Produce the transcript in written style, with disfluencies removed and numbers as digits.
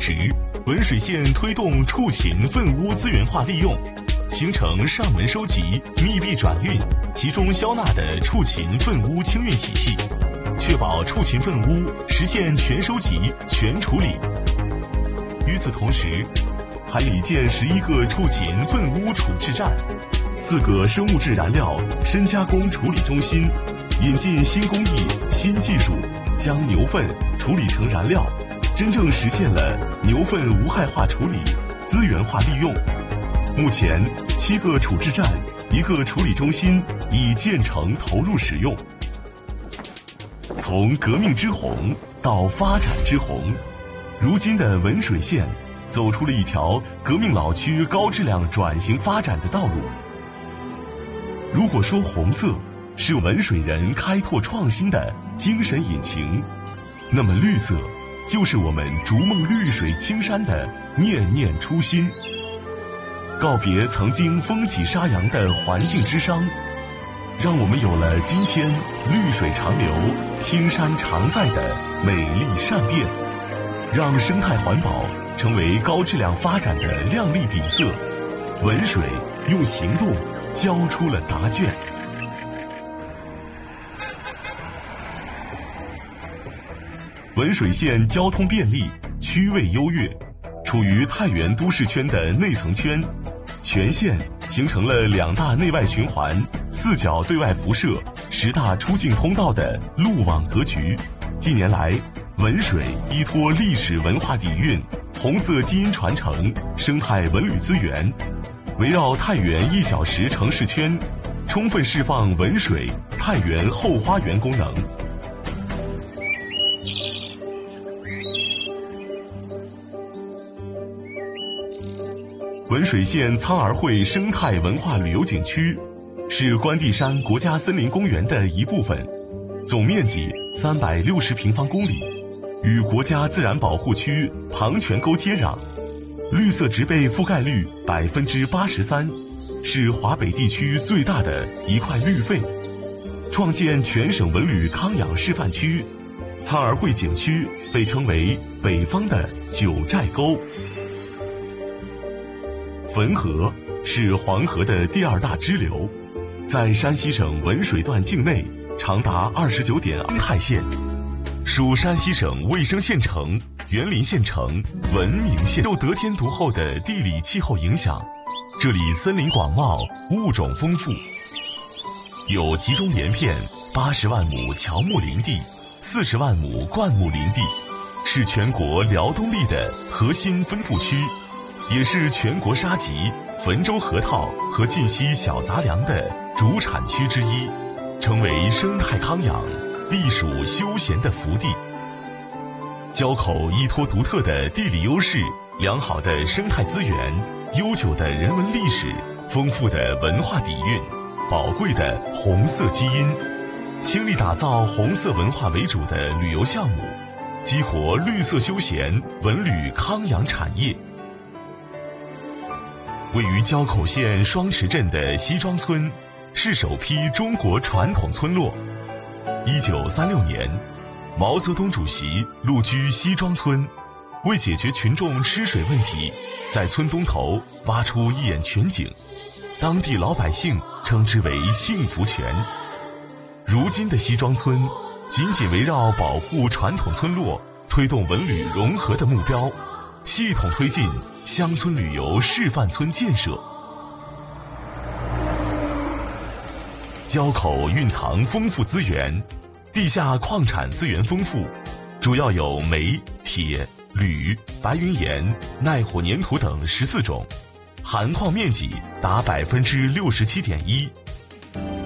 时，文水县推动畜禽粪污资源化利用，形成上门收集、密闭转运、集中消纳的畜禽粪污清运体系，确保畜禽粪污实现全收集、全处理。与此同时，还拟建11个畜禽粪污处置站、4个生物质燃料深加工处理中心，引进新工艺、新技术，将牛粪处理成燃料，真正实现了牛粪无害化处理、资源化利用。目前7个处置站、1个处理中心已建成投入使用。从革命之红到发展之红，如今的文水县走出了一条革命老区高质量转型发展的道路。如果说红色是文水人开拓创新的精神引擎，那么绿色就是我们逐梦绿水青山的念念初心。告别曾经风起沙扬的环境之殇，让我们有了今天绿水长流、青山常在的美丽善变，让生态环保成为高质量发展的亮丽底色。文水用行动交出了答卷。文水县交通便利，区位优越，处于太原都市圈的内层圈，全县形成了2大内外循环、4角对外辐射、10大出境通道的路网格局。近年来，文水依托历史文化底蕴、红色基因传承、生态文旅资源，围绕太原1小时城市圈，充分释放文水、太原后花园功能。文水县苍洱会生态文化旅游景区是关帝山国家森林公园的一部分，总面积360平方公里，与国家自然保护区庞泉沟接壤，绿色植被覆盖率83%，是华北地区最大的一块绿肺。创建全省文旅康养示范区，苍洱会景区被称为北方的九寨沟。汾河是黄河的第2大支流，在山西省文水段境内长达29.2生态县，属山西省卫生县城、园林县城、文明县。受得天独厚的地理气候影响，这里森林广袤，物种丰富，有集中连片80万亩乔木林地、40万亩灌木林地，是全国辽东栗的核心分布区，也是全国沙棘、汾州核桃和晋西小杂粮的主产区之一，成为生态康养、避暑休闲的福地。交口依托独特的地理优势、良好的生态资源、悠久的人文历史、丰富的文化底蕴、宝贵的红色基因，倾力打造红色文化为主的旅游项目，激活绿色休闲、文旅康养产业。位于交口县双池镇的西庄村是首批中国传统村落。1936年，毛泽东主席路居西庄村，为解决群众吃水问题，在村东头挖出一眼泉井，当地老百姓称之为幸福泉。如今的西庄村紧紧围绕保护传统村落、推动文旅融合的目标，系统推进乡村旅游示范村建设。交口蕴藏丰富资源，地下矿产资源丰富，主要有煤、铁、铝、白云岩、耐火粘土等14种，含矿面积达67.1%，